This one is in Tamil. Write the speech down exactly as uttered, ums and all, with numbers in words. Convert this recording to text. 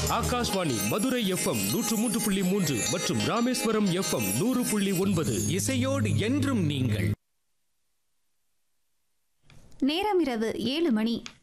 ஆகாஷ்வாணி மதுரை எஃப்எம் நூற்று மூன்று புள்ளி மூன்று மற்றும் ராமேஸ்வரம் எஃப்எம் நூறு புள்ளி ஒன்பது. இசையோடு என்றும் நீங்கள். நேரம் இரவு ஏழு மணி.